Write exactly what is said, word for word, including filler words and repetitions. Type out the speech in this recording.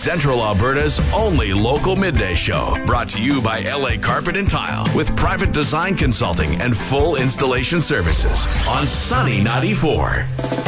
Central Alberta's only local midday show. Brought to you by L A Carpet and Tile with private design consulting and full installation services on Sunny ninety-four.